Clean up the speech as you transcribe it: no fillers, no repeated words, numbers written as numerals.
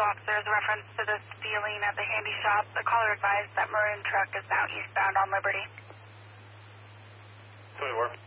officers, reference to the stealing at the handy shop. The caller advised that maroon truck is now eastbound on Liberty. 24.